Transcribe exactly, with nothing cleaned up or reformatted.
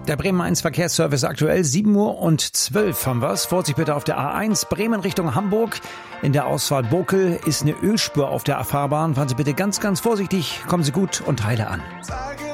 Der Bremen eins Verkehrsservice aktuell, sieben Uhr und zwölf haben wir's. Vorsicht bitte auf der A eins, Bremen Richtung Hamburg. In der Ausfahrt Bokel ist eine Ölspur auf der Fahrbahn. Fahren Sie bitte ganz, ganz vorsichtig, kommen Sie gut und heile an.